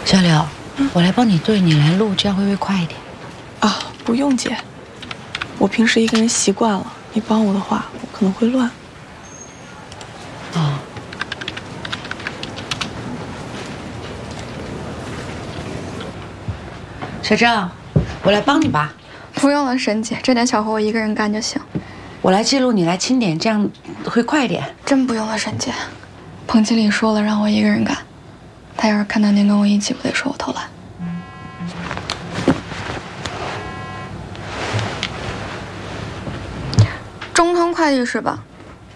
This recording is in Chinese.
小柳，我来帮你对，你来录，这样会不会快一点？ 啊，不用姐，我平时一个人习惯了，你帮我的话，我可能会乱。 哦。小郑，我来帮你吧。 不用了，沈姐，这点小活我一个人干就行。 我来记录，你来清点，这样会快一点。 真不用了，沈姐。彭经理说了，让我一个人干。他要是看到您跟我一起，不得说我偷懒。中通快递是吧？